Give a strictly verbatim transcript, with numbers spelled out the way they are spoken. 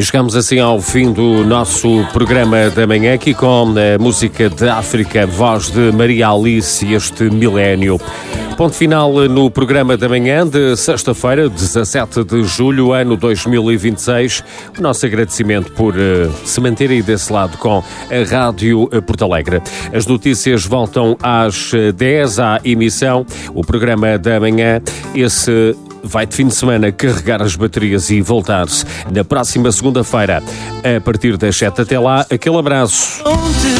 E chegamos assim ao fim do nosso programa da manhã, aqui com a música de África, voz de Maria Alice e este milénio. Ponto final no programa da manhã de sexta-feira, dezassete de julho, ano dois mil e vinte e seis. O nosso agradecimento por uh, se manterem desse lado com a Rádio Porto Alegre. As notícias voltam às dez à emissão. O programa da manhã, esse vai de fim de semana carregar as baterias e voltar-se na próxima segunda-feira, a partir das sete. Até lá, aquele abraço.